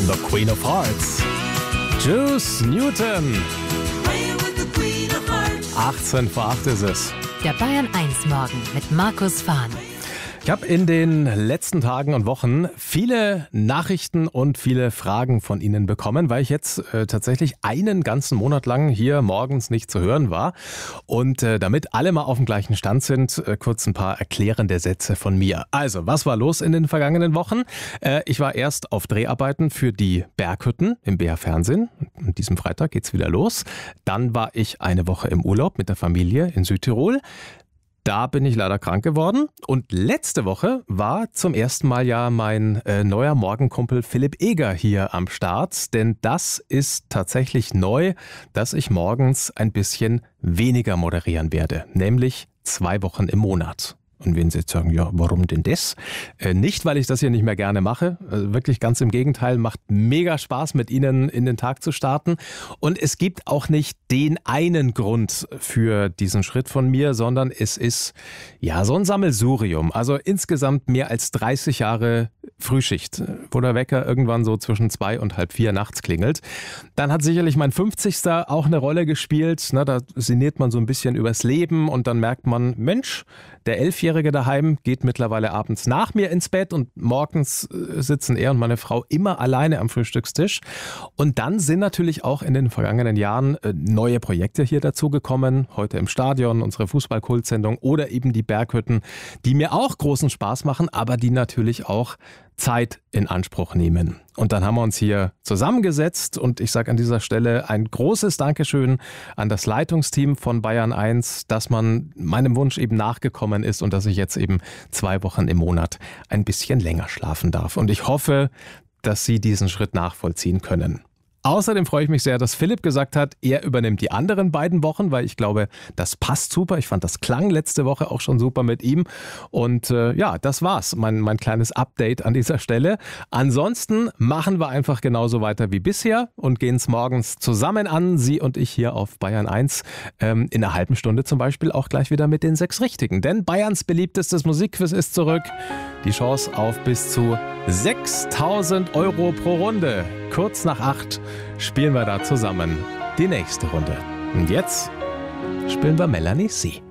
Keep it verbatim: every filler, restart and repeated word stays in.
The Queen of Hearts. Juice Newton. achtzehn vor acht ist es. Der Bayern eins Morgen mit Markus Fahn. Ich habe in den letzten Tagen und Wochen viele Nachrichten und viele Fragen von Ihnen bekommen, weil ich jetzt äh, tatsächlich einen ganzen Monat lang hier morgens nicht zu hören war. Und äh, damit alle mal auf dem gleichen Stand sind, äh, kurz ein paar erklärende Sätze von mir. Also, was war los in den vergangenen Wochen? Äh, ich war erst auf Dreharbeiten für die Berghütten im B R Fernsehen. An diesem Freitag geht's wieder los. Dann war ich eine Woche im Urlaub mit der Familie in Südtirol. Da bin ich leider krank geworden und letzte Woche war zum ersten Mal ja mein äh, neuer Morgenkumpel Philipp Eger hier am Start, denn das ist tatsächlich neu, dass ich morgens ein bisschen weniger moderieren werde, nämlich zwei Wochen im Monat. Und wenn Sie jetzt sagen, ja, warum denn das? Äh, nicht, weil ich das hier nicht mehr gerne mache. Also wirklich ganz im Gegenteil, macht mega Spaß, mit Ihnen in den Tag zu starten. Und es gibt auch nicht den einen Grund für diesen Schritt von mir, sondern es ist ja so ein Sammelsurium. Also insgesamt mehr als dreißig Jahre Frühschicht, wo der Wecker irgendwann so zwischen zwei und halb vier nachts klingelt. Dann hat sicherlich mein fünfzigster auch eine Rolle gespielt. Na, da sinniert man so ein bisschen übers Leben und dann merkt man, Mensch, der Elfjährige daheim geht mittlerweile abends nach mir ins Bett und morgens sitzen er und meine Frau immer alleine am Frühstückstisch. Und dann sind natürlich auch in den vergangenen Jahren neue Projekte hier dazugekommen. Heute im Stadion, unsere Fußball-Kultsendung oder eben die Berghütten, die mir auch großen Spaß machen, aber die natürlich auch Zeit in Anspruch nehmen. Und dann haben wir uns hier zusammengesetzt und ich sage an dieser Stelle ein großes Dankeschön an das Leitungsteam von Bayern eins, dass man meinem Wunsch eben nachgekommen ist und dass ich jetzt eben zwei Wochen im Monat ein bisschen länger schlafen darf. Und ich hoffe, dass Sie diesen Schritt nachvollziehen können. Außerdem freue ich mich sehr, dass Philipp gesagt hat, er übernimmt die anderen beiden Wochen, weil ich glaube, das passt super. Ich fand, das klang letzte Woche auch schon super mit ihm. Und äh, ja, das war's, mein, mein kleines Update an dieser Stelle. Ansonsten machen wir einfach genauso weiter wie bisher und gehen es morgens zusammen an, Sie und ich hier auf Bayern eins. Ähm, in einer halben Stunde zum Beispiel auch gleich wieder mit den sechs Richtigen. Denn Bayerns beliebtestes Musikquiz ist zurück. Die Chance auf bis zu sechstausend Euro pro Runde. Kurz nach acht spielen wir da zusammen die nächste Runde. Und jetzt spielen wir Melanie C.